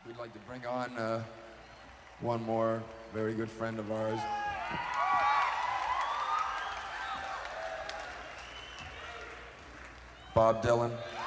We'd like to bring on one more very good friend of ours. Bob Dylan.